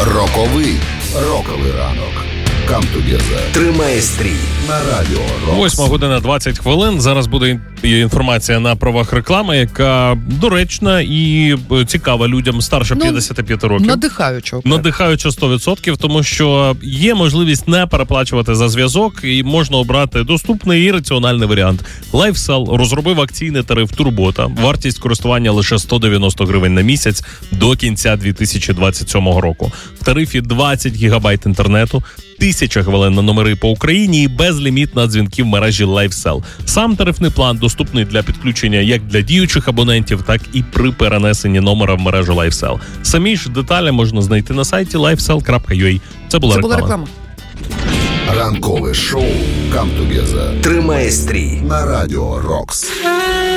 Роковий ранок. Come together. Тримає стрій. На радіо Рокс. 8:20. Зараз буде інформація на правах реклами, яка доречна і цікава людям старше 55 років. Надихаюча 100%, тому що є можливість не переплачувати за зв'язок і можна обрати доступний і раціональний варіант. LifeCell розробив акційний тариф Турбота. Вартість користування лише 190 гривень на місяць до кінця 2027 року. В тарифі 20 гігабайт інтернету, 1000 хвилин на номери по Україні і безліміт на дзвінки в мережі LifeCell. Сам тарифний план доступний для підключення як для діючих абонентів, так і при перенесенні номера в мережу LifeCell. Самі ж деталі можна знайти на сайті lifecell.ua. Це була реклама. Ранкове шоу Come together. Тримає стрій. На радіо Рокс.